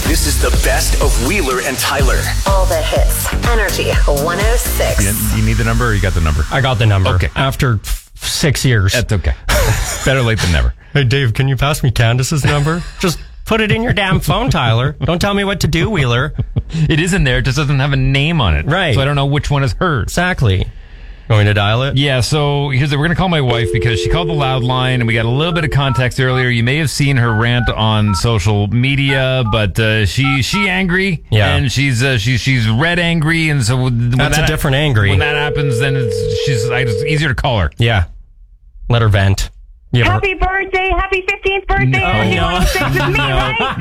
This is the best of Wheeler and Tyler. All the hits. Energy 106. You need the number or you got the number? I got the number. Okay. After 6 years. That's okay. Better late than never. Hey, Dave, can you pass me Candace's number? Just put it in your damn phone, Tyler. Don't tell me what to do, Wheeler. It is in there. It just doesn't have a name on it. Right. So I don't know which one is hers. Exactly. Going to dial it? Yeah, so we're going to call my wife because she called the loud line and we got a little bit of context earlier. You may have seen her rant on social media, but she angry. Yeah. And she's red angry, and so when That's a different angry. When that happens, then it's easier to call her. Yeah. Let her vent. Yeah, Happy birthday, happy 15th birthday, Energy 106 is me, right?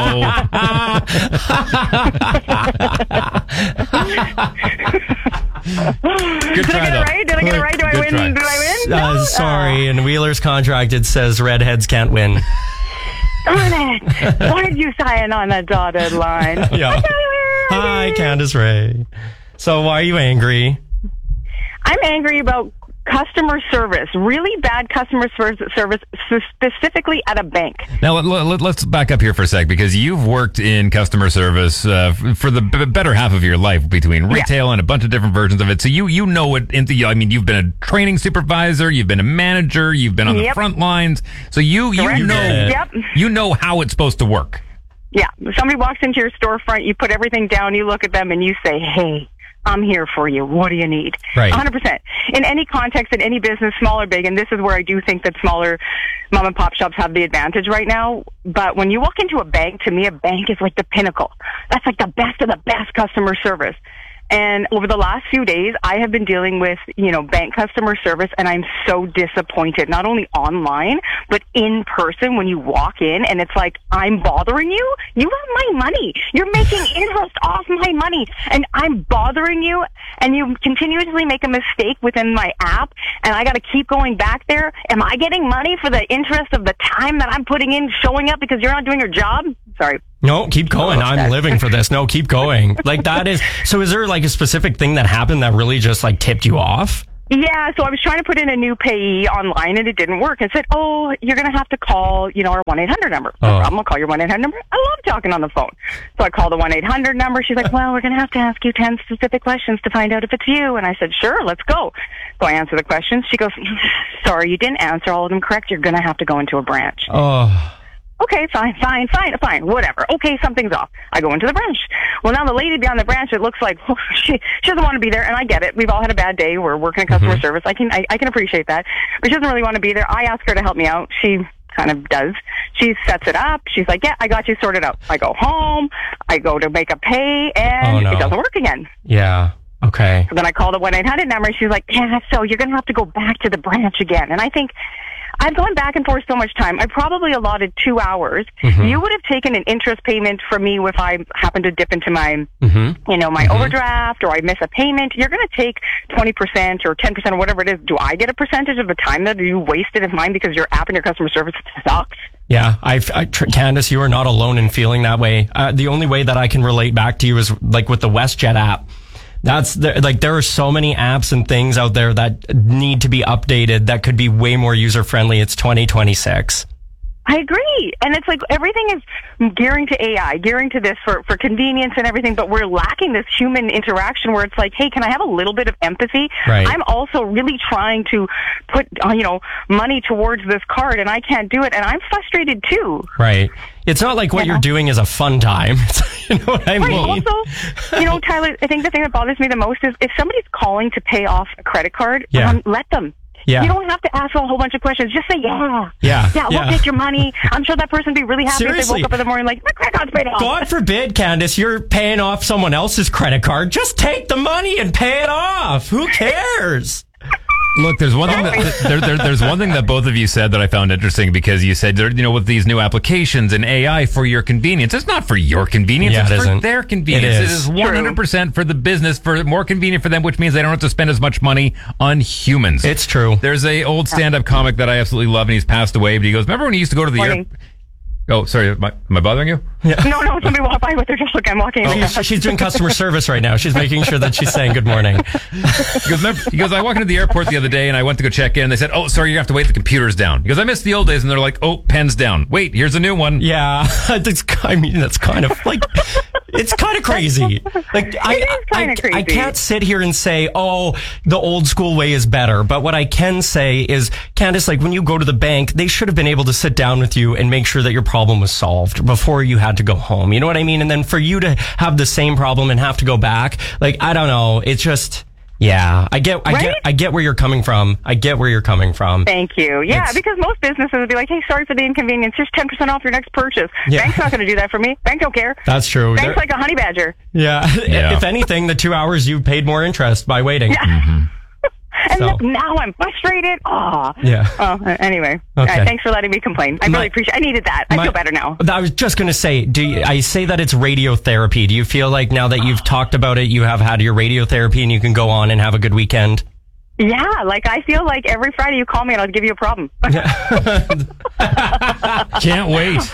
Good try, though. Did I get it right? Do I win? Try. Did I win? No? Sorry, in Wheeler's contract it says redheads can't win. Darn it. Why did you sign on the dotted line? Yeah. Hi, Candace Ray. So why are you angry? I'm angry about customer service. Really bad customer service, specifically at a bank. Now, let's back up here for a sec, because you've worked in customer service for the better half of your life, between retail and a bunch of different versions of it. So you know it. You've been a training supervisor, you've been a manager, you've been on the front lines. So you know how it's supposed to work. Yeah. If somebody walks into your storefront, you put everything down, you look at them, and you say, "Hey, I'm here for you. What do you need?" Right. 100%. In any context, in any business, small or big, and this is where I do think that smaller mom and pop shops have the advantage right now. But when you walk into a bank, to me, a bank is like the pinnacle. That's like the best of the best customer service. And over the last few days, I have been dealing with, bank customer service, and I'm so disappointed, not only online, but in person when you walk in, and it's like, I'm bothering you? You want my money. You're making interest off my money, and I'm bothering you, and you continuously make a mistake within my app, and I got to keep going back there. Am I getting money for the interest of the time that I'm putting in showing up because you're not doing your job? Sorry. No, keep going. I'm living for this. No, keep going. So is there like a specific thing that happened that really just like tipped you off? Yeah, so I was trying to put in a new payee online and it didn't work. I said, you're going to have to call, our 1-800 number. No problem, I'll call your 1-800 number. I love talking on the phone. So I called the 1-800 number. She's like, well, we're going to have to ask you 10 specific questions to find out if it's you. And I said, sure, let's go. So I answer the questions. She goes, sorry, you didn't answer all of them correct. You're going to have to go into a branch. Oh. Okay, fine, whatever. Okay, something's off. I go into the branch. Well, now the lady behind the branch, it looks like she doesn't want to be there, and I get it. We've all had a bad day. We're working in customer service. I can appreciate that. But she doesn't really want to be there. I ask her to help me out. She kind of does. She sets it up. She's like, yeah, I got you sorted out. I go home. I go to make a pay, and it doesn't work again. Yeah. Okay. So then I call the 1-800 number, and she's like, yeah, so you're going to have to go back to the branch again. And I think, I've gone back and forth so much time. I probably allotted 2 hours. You would have taken an interest payment from me if I happen to dip into my, my overdraft, or I miss a payment. You're going to take 20% or 10% or whatever it is. Do I get a percentage of the time that you wasted of mine because your app and your customer service sucks? Yeah, Candace, you are not alone in feeling that way. The only way that I can relate back to you is like with the WestJet app. There are so many apps and things out there that need to be updated that could be way more user friendly. It's 2026. I agree. And it's like everything is gearing to AI, gearing to this for convenience and everything, but we're lacking this human interaction where it's like, hey, can I have a little bit of empathy? Right. I'm also really trying to put, money towards this card, and I can't do it, and I'm frustrated too. Right. It's not like what you're doing is a fun time. You know what I mean? Also, Tyler, I think the thing that bothers me the most is if somebody's calling to pay off a credit card, let them. Yeah. You don't have to ask a whole bunch of questions. Just say, Yeah, we'll get your money. I'm sure that person would be really happy if they woke up in the morning like, my credit card's paid off. God forbid, Candace, you're paying off someone else's credit card. Just take the money and pay it off. Who cares? Look, there's one thing there's one thing that both of you said that I found interesting, because you said, with these new applications and AI for your convenience. It's not for your convenience. Yeah, it's for their convenience. It is 100% for the business, for more convenient for them, which means they don't have to spend as much money on humans. It's true. There's a old stand-up comic that I absolutely love, and he's passed away, but he goes, remember when you used to go to the airport? Oh, sorry. Am I bothering you? No, somebody walked by with their dog. I'm walking. She's doing customer service right now. She's making sure that she's saying good morning. He goes, I walked into the airport the other day and I went to go check in. They said, oh, sorry, you have to wait. The computer's down. He goes, I missed the old days. And they're like, oh, pen's down. Wait, here's a new one. Yeah. That's kind of like, it's kind of crazy. Like, I can't sit here and say, oh, the old school way is better. But what I can say is, Candace, like when you go to the bank, they should have been able to sit down with you and make sure that your problem was solved before you had to go home. You know what I mean? And then for you to have the same problem and have to go back, like, I don't know. It's just, yeah, I get where you're coming from. Thank you. Yeah, because most businesses would be like, hey, sorry for the inconvenience. Here's 10% off your next purchase. Yeah. Bank's not going to do that for me. Bank don't care. That's true. Bank's like a honey badger. Yeah. If anything, the 2 hours you paid more interest by waiting. Yeah. Mm-hmm. And look, now I'm frustrated. Anyway. Okay. Thanks for letting me complain. I really appreciate it. I needed that. I feel better now. I was just going to say, I say that it's radiotherapy. Do you feel like now that you've talked about it, you have had your radiotherapy and you can go on and have a good weekend? Yeah, like I feel like every Friday you call me and I'll give you a problem. Can't wait.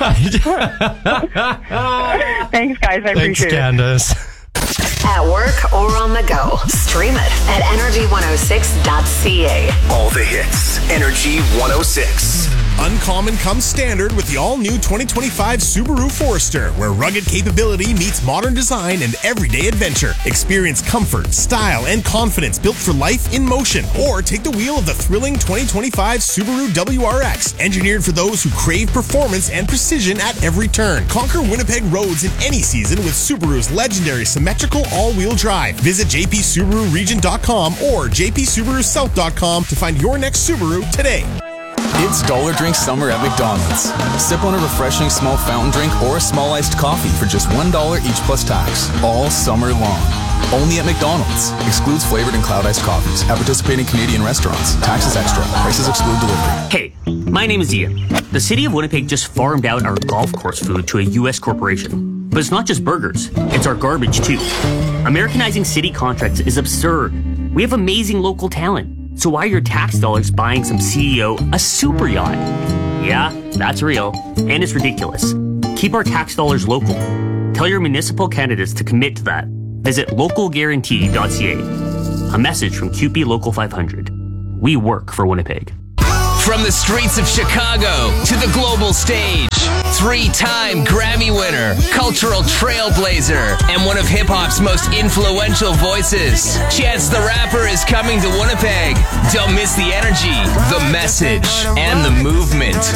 Thanks, guys. I appreciate it. Thanks, Candace. At work or on the go. Stream it at energy106.ca. All the hits. Energy 106. Uncommon comes standard with the all-new 2025 Subaru Forester, where rugged capability meets modern design and everyday adventure. Experience comfort, style, and confidence built for life in motion. Or take the wheel of the thrilling 2025 Subaru WRX, engineered for those who crave performance and precision at every turn. Conquer Winnipeg roads in any season with Subaru's legendary symmetrical all-wheel drive. Visit jpsubaruregion.com or jpsubarusouth.com to find your next Subaru today. It's Dollar Drink Summer at McDonald's. Sip on a refreshing small fountain drink or a small iced coffee for just $1 each plus tax, all summer long. Only at McDonald's. Excludes flavored and cloud iced coffees at participating Canadian restaurants. Taxes extra. Prices exclude delivery. Hey, my name is Ian. The city of Winnipeg just farmed out our golf course food to a U.S. corporation. But it's not just burgers. It's our garbage, too. Americanizing city contracts is absurd. We have amazing local talent. So why are your tax dollars buying some CEO a super yacht? Yeah, that's real. And it's ridiculous. Keep our tax dollars local. Tell your municipal candidates to commit to that. Visit localguarantee.ca. A message from QP Local 500. We work for Winnipeg. From the streets of Chicago to the global stage, 3-time Grammy winner, cultural trailblazer, and one of hip-hop's most influential voices, Chance the Rapper is coming to Winnipeg. Don't miss the energy, the message, and the movement